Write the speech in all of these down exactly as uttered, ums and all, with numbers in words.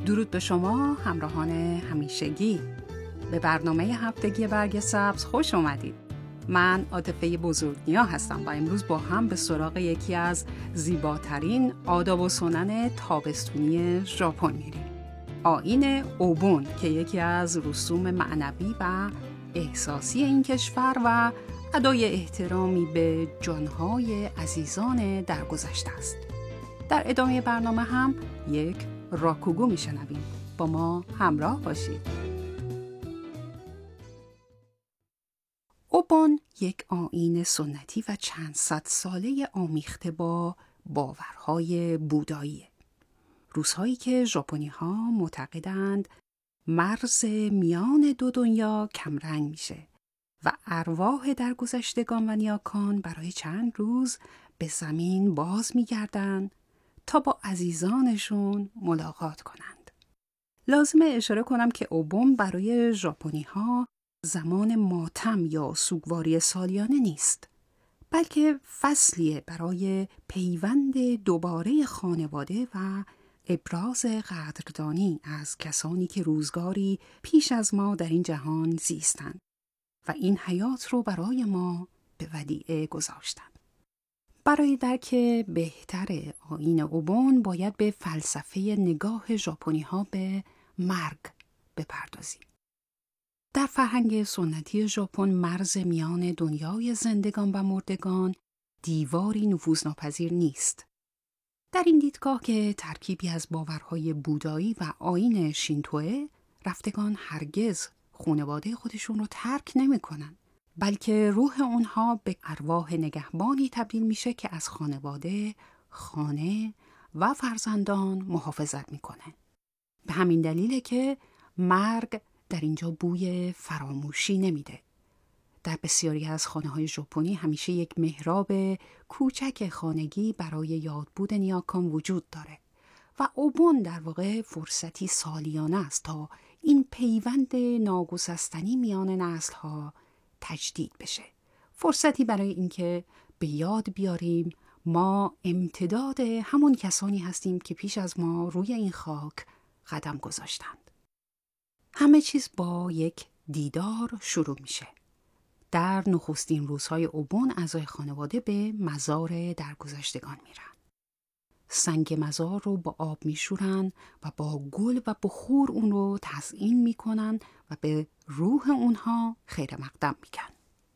درود به شما همراهان همیشگی. به برنامه هفتگی برگ سبز خوش اومدید. من عاطفه بزرگنیا هستم و امروز با هم به سراغ یکی از زیباترین آداب و سنن تابستونی ژاپن میریم. آیین اوبون که یکی از رسوم معنوی و احساسی این کشور و ادای احترامی به جانهای عزیزان درگذشته است. در ادامه برنامه هم یک راکوگو میشنویم. با ما همراه باشید. اوبون یک آیین سنتی و چند صد ساله آمیخته با باورهای بودایی. روزهایی که ژاپنی‌ها معتقدند مرز میان دو دنیا کمرنگ میشه و ارواح درگذشتگان و نیاکان برای چند روز به زمین باز میگردند تا با عزیزانشون ملاقات کنند. لازمه اشاره کنم که اوبون برای ژاپنی‌ها زمان ماتم یا سوگواری سالیانه نیست، بلکه فصلیه برای پیوند دوباره خانواده و ابراز قدردانی از کسانی که روزگاری پیش از ما در این جهان زیستند و این حیات رو برای ما به ودیعه گذاشتند. برای درک بهتر آیین اوبون باید به فلسفه نگاه ژاپنی‌ها به مرگ بپردازیم. در فرهنگ سنتی ژاپن مرز میان دنیای زندگان و مردگان دیواری نفوذناپذیر نیست. در این دیدگاه که ترکیبی از باورهای بودایی و آیین شینتوئه، رفتگان هرگز خانواده خودشون رو ترک نمی‌کنن، بلکه روح اونها به ارواح نگهبانی تبدیل میشه که از خانواده، خانه و فرزندان محافظت میکنه. به همین دلیله که مرگ در اینجا بوی فراموشی نمیده. در بسیاری از خانه‌های ژاپنی همیشه یک محراب کوچک خانگی برای یادبود نیاکان وجود داره و اوبون در واقع فرصتی سالیانه است تا این پیوند ناگسستنی میان نسل‌ها تجدید بشه. فرصتی برای اینکه به یاد بیاریم ما امتداد همون کسانی هستیم که پیش از ما روی این خاک قدم گذاشتند. همه چیز با یک دیدار شروع میشه. در نخستین روزهای اوبون اعضای خانواده به مزار درگذشتگان میرن. سنگ مزار رو با آب میشورن و با گل و بخور اون رو تزیین میکنن و به روح اونها خیر مقدم میگن.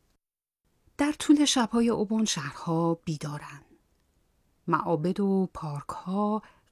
در طول شبهای اوبون شهرها بیدارن. معابد و پارکها